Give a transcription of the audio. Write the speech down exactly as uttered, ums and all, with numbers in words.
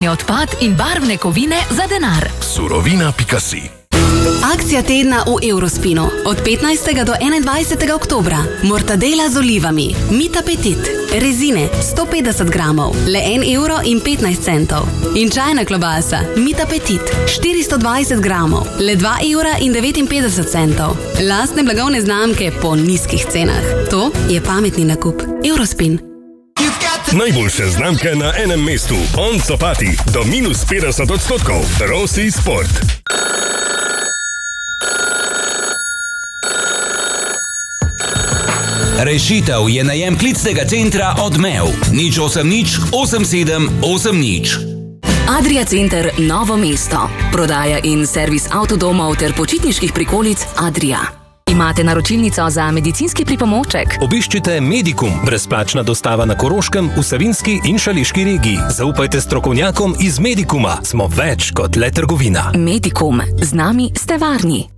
zadnji odpad in barvne kovine za denar. Surovina pika si. Akcija tedna v Eurospinu. Od petnajstega do enaindvajsetega oktobra. Mortadela z olivami. Mita Petit. Rezine sto petdeset gramov. Le en evro in petnajst centov. In čajna klobasa. Mita Petit. štiristo dvajset gramov. Le dva evra in devetinpetdeset centov. Lastne blagovne znamke po nizkih cenah. To je pametni nakup. Eurospin. Najboljše znamke na enem mestu. On Copati. Do minus petdeset odstotkov. Rossi Sport. Rešitev je najem klicnega centra Odmev. Nič osem nič osem sedem osem nič. Adria Center Novo mesto. Prodaja in servis avtodomov ter počitniških prikolic Adria. Imate naročilnico za medicinski pripomoček? Obiščite Medikum, brezplačna dostava na Koroškem, v Savinjski in Šaleški regiji. Zaupajte strokovnjakom iz Medikuma. Smo več kot le trgovina. Medikum. Z nami ste varni.